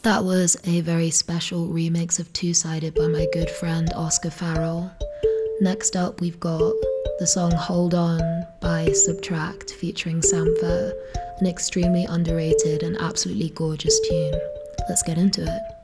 That was a very special remix of Two Sided by my good friend Oscar Farrell. Next up, we've got the song Hold On by Subtract featuring Sampha, an extremely underrated and absolutely gorgeous tune. Let's get into it.